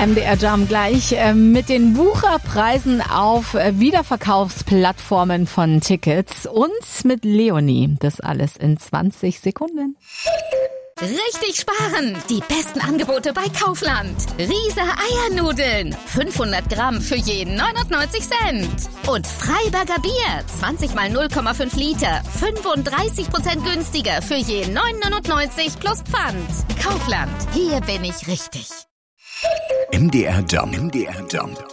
MDR Jam gleich mit den Wucherpreisen auf Wiederverkaufsplattformen von Tickets und mit Leonie. Das alles in 20 Sekunden. Richtig sparen! Die besten Angebote bei Kaufland. Riese Eiernudeln. 500 Gramm für jeden 99 Cent. Und Freiberger Bier. 20 mal 0,5 Liter. 35% günstiger für jeden 9,99 plus Pfand. Kaufland. Hier bin ich richtig. MDR Jam.